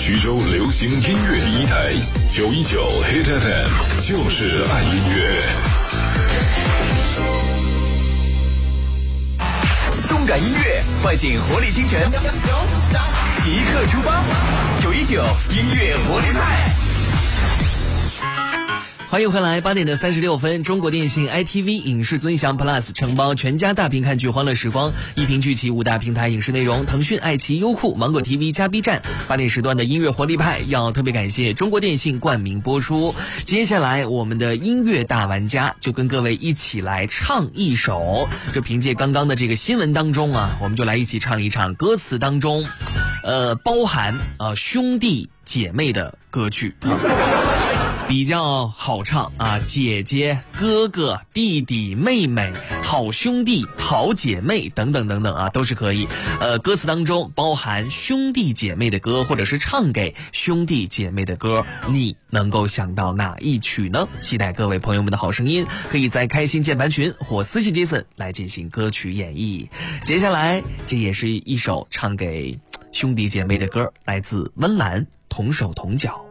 徐州流行音乐第一台919 Hit FM， 就是爱音乐。 动感音乐，唤醒活力清晨，即刻出发！919音乐活力派。 欢迎回来，8点的36分，中国电信 ITV 影视尊享 Plus 承包全家大屏看剧欢乐时光，一屏聚齐5大平台影视内容，腾讯、爱奇艺、优酷、芒果 TV 加 B 站。8点时段的音乐活力派要特别感谢中国电信冠名播出。接下来我们的音乐大玩家就跟各位一起来唱一首，这凭借刚刚的这个新闻当中啊，我们就来一起唱一唱歌词当中包含兄弟姐妹的歌曲比较好唱啊，姐姐、哥哥、弟弟、妹妹、好兄弟、好姐妹等等等等啊，都是可以。歌词当中包含兄弟姐妹的歌，或者是唱给兄弟姐妹的歌，你能够想到哪一曲呢？期待各位朋友们的好声音，可以在开心键盘群或私信 Jason 来进行歌曲演绎。接下来这也是一首唱给兄弟姐妹的歌，来自温岚，同手同脚。